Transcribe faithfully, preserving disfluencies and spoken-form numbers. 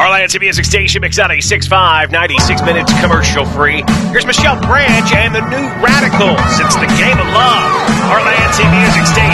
Our Lansing Music Station, Mix ninety-six point five, ninety-six minutes commercial free. Here's Michelle Branch and the New Radicals. It's the Game of Love. Our Lansing Music Station.